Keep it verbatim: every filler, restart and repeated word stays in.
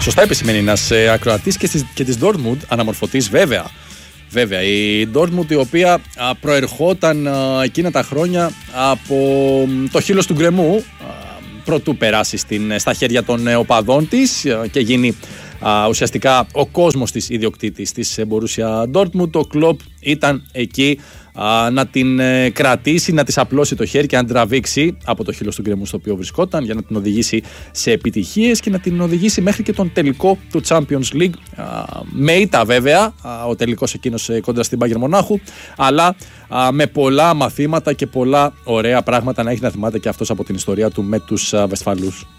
Σωστά επισημαίνει ένας ε, ακροατής και, και της Dortmund, αναμορφωτής βέβαια. Βέβαια, η Dortmund, η οποία α, προερχόταν α, εκείνα τα χρόνια από το χείλος του γκρεμού, α, προτού περάσει στην, στα χέρια των οπαδών της α, και γίνει α, ουσιαστικά ο κόσμος της ιδιοκτήτης της Borussia Dortmund. Το Klopp ήταν εκεί α, να την ε, κρατήσει, να της απλώσει το χέρι και να την τραβήξει από το χείλος του γκρεμού στο οποίο βρισκόταν, για να την οδηγήσει σε επιτυχίες και να την οδηγήσει μέχρι και τον τελικό του Champions League. Α, με ήττα βέβαια, α, ο τελικός εκείνος ε, κόντρα στην Bayern Μονάχου, αλλά α, με πολλά μαθήματα και πολλά ωραία πράγματα να έχει να θυμάται και αυτός από την ιστορία του με τους α, Βεσφαλούς.